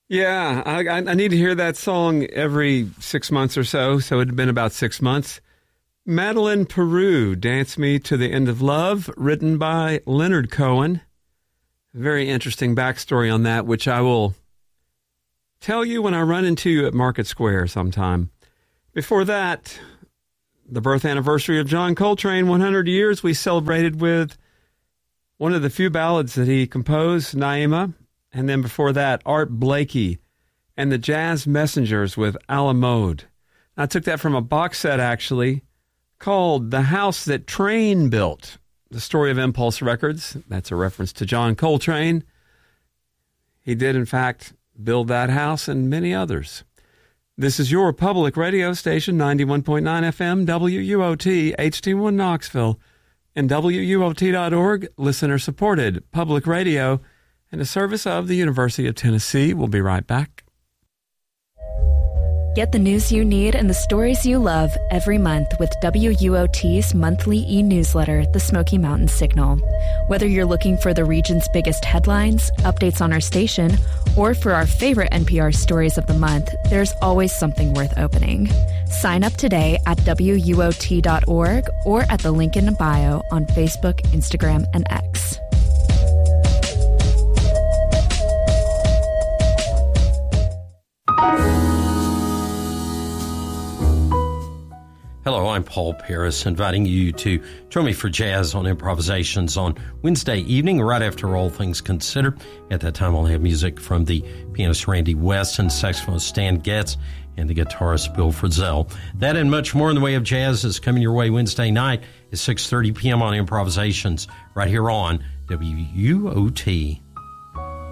Yeah, I need to hear that song every 6 months or so it had been about 6 months. Madeleine Peru, Dance Me to the End of Love, written by Leonard Cohen. Very interesting backstory on that, which I will tell you when I run into you at Market Square sometime. Before that, the birth anniversary of John Coltrane, 100 years, we celebrated with one of the few ballads that he composed, Naima. And then before that, Art Blakey and the Jazz Messengers with A La Mode. I took that from a box set, actually, called The House That Train Built, the story of Impulse Records. That's a reference to John Coltrane. He did, in fact, build that house and many others. This is your public radio station, 91.9 FM, WUOT, HD1 Knoxville, and WUOT.org, listener-supported public radio, and a service of the University of Tennessee. We'll be right back. Get the news you need and the stories you love every month with WUOT's monthly e-newsletter, The Smoky Mountain Signal. Whether you're looking for the region's biggest headlines, updates on our station, or for our favorite NPR stories of the month, there's always something worth opening. Sign up today at WUOT.org or at the link in the bio on Facebook, Instagram, and X. Hello, I'm Paul Paris, inviting you to join me for Jazz on Improvisations on Wednesday evening, right after All Things Considered. At that time, I'll have music from the pianist Randy West and saxophonist Stan Getz and the guitarist Bill Frisell. That and much more in the way of jazz is coming your way Wednesday night at 6:30 p.m. on Improvisations, right here on WUOT.